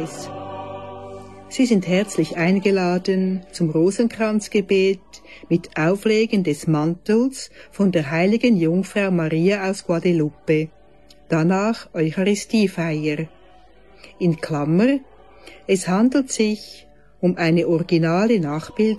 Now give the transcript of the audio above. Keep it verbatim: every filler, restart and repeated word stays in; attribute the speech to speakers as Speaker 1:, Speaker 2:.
Speaker 1: Sie sind herzlich eingeladen zum Rosenkranzgebet mit Auflegen des Mantels von der heiligen Jungfrau Maria aus Guadalupe. Danach Eucharistiefeier. In Klammer: Es handelt sich um eine originale Nachbildung